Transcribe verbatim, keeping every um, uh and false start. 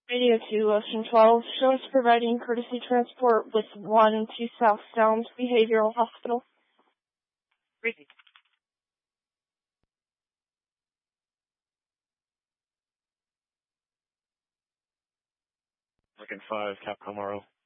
Radio two, Ocean twelve, show us providing courtesy transport with one to South Downs Behavioral Hospital. Repeat. Lincoln five, Capcom R O.